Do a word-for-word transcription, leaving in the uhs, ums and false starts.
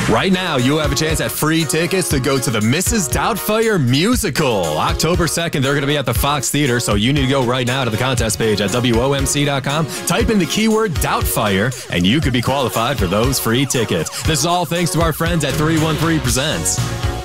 Right now, you have a chance at free tickets to go to the Missus Doubtfire musical. October second, they're going to be at the Fox Theater, so you need to go right now to the contest page at W O M C dot com. Type in the keyword Doubtfire, and you could be qualified for those free tickets. This is all thanks to our friends at three one three Presents.